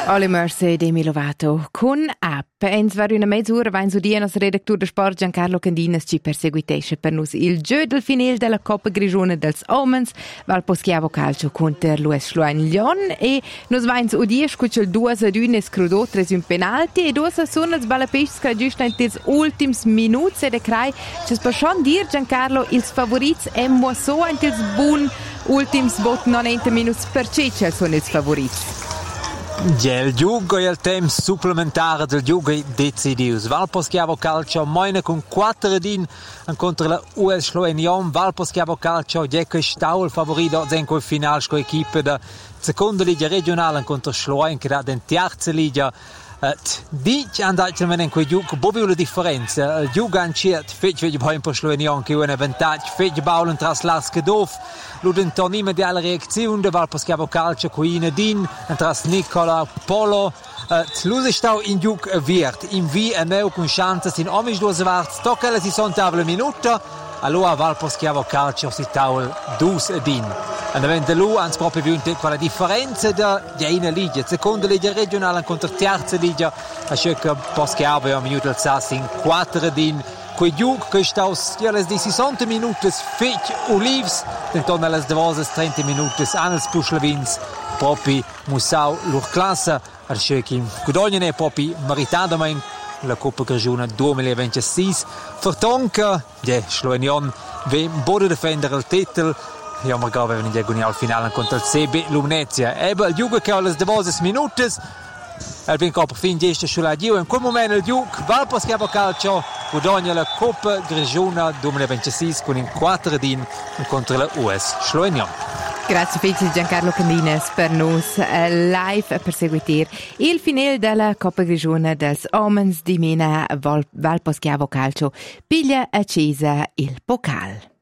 Alle Merce Demi Lovato con app. Ens var una mezz'ora va in sudia nostro redactor de sport Giancarlo Candinas ci perseguitesce per nus il gio del final della Coppa Grigione dels Omens val Poschiavo Calcio contro l'US Schluein Lyon e nus va in sudia scucel 2-1 scrudò tres un penalti e 2 sono els balapescs che giusto in tes ultims minuts e de crai ci spashon dir Giancarlo ils favorits e mosso in tes bun ultims bot 90 minuts per ce sono ils favorits. Ja, il giugo e il tempo supplementare del giugo decidius. Val Poschiavo Calcio moina con 4-1 contro la US Schluein. Val Poschiavo Calcio je che stau il favorito in quel finale con l'equipe da seconda liga regionale contro Schluein che da in terza liga. Dic andato in quel giugo, bobi la differenza. Il giugo anciet fece poi per Schluein che un vantaggio fece baulen tras Lask Dov. L'udenton immediata reazione de Val Poschiavo Calcio qui in Din tras Nicola Polo. L'uso stau in giug viert in via neu con chances in omisch 2 warts tocca la 60 minuta allora Val Poschiavo Calcio si taul 2-1 andavente lu ans proprio vinto quella differenza da una liga seconda liga regionale contro terza liga a cerca Poschiavo a minuto il sas in 4-1 quei giug che staus ja les 60 minutos fech Olives tenton les 30 minutos ans Puschlevins proprio musau lur classe al cerchi Gudognene proprio meritadamente la Coppa Grigione 2026 Vertonca Schluein ve bode defendere il titolo ja magari avevano in diagonale finale contro il CB Lumnezia ebbe il giugo che ha les 20 minutos el bin Coppa fin gesta sulla Dio in quel momento il giugo Val Poschiavo Calcio Gudogna la Coppa Grigione 2026 con in 4-1 contro la US Schluein. Grazie Feci Giancarlo Candinas per nos live per seguire il finale della Coppa Grigione dels Omens di Mina Val Poschiavo Calcio piglia accesa il Pokal.